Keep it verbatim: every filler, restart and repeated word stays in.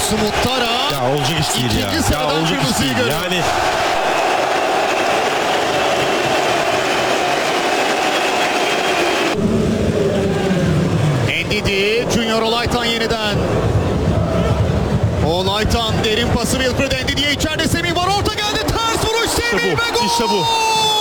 Muttara. Ya olacak iş değil ya. İkinci Ya sıradan olacak iş kırmızıyı değil. görüyor. Yani Ndidi, Junior Olaytan yeniden. Olaytan derin pası Wilfred Ndidi'ye, içeride Semih var, orta geldi, ters vuruş Semih bu, ve gol! işte bu.